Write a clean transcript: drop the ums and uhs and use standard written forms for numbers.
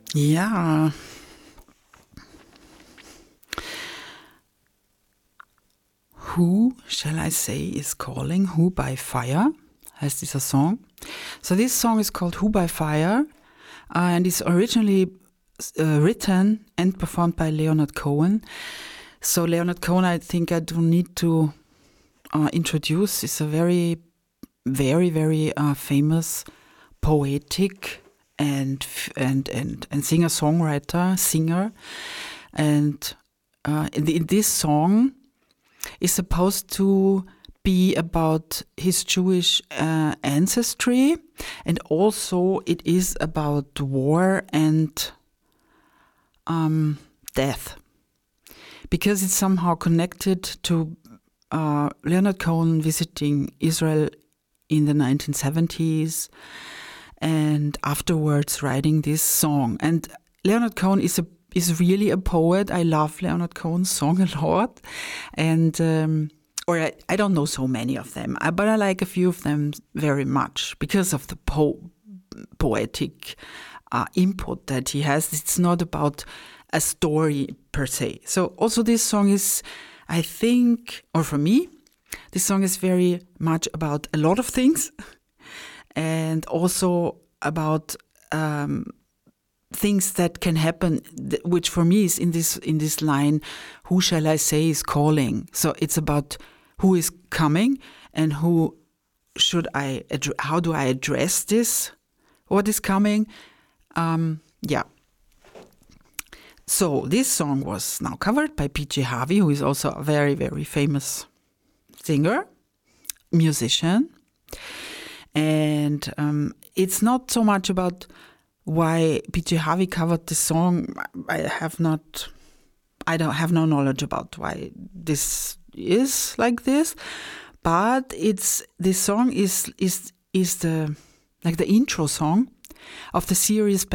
Ja. Who Shall I Say Is Calling? Who by Fire heißt dieser Song. So this song is called Who by Fire and it's originally written and performed by Leonard Cohen. So Leonard Cohen, I think I don't need to introduce. Is a very, very, very famous poetic and singer, and in this song is supposed to be about his Jewish ancestry, and also it is about war and death, because it's somehow connected to Leonard Cohen visiting Israel in the 1970s and afterwards writing this song. And Leonard Cohen is really a poet. I love Leonard Cohen's song a lot, and I don't know so many of them, but I like a few of them very much because of the poetic input that he has. It's not about a story per se. So also this song is, I think, or for me, this song is very much about a lot of things, and also about things that can happen, which for me is in this line, who shall I say is calling? So it's about who is coming and how do I address this, what is coming? So this song was now covered by PJ Harvey, who is also a very, very famous singer, musician. And it's not so much about why PJ Harvey covered the song. I have no knowledge about why this is like this, but this song is the intro song of the series